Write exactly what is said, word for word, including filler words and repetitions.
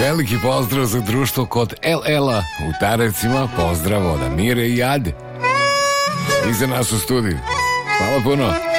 veliki pozdrav za društvo kod el el-a u Tarevcima, pozdrav od Amire i Ade. I za nas u studiju. Hvala puno.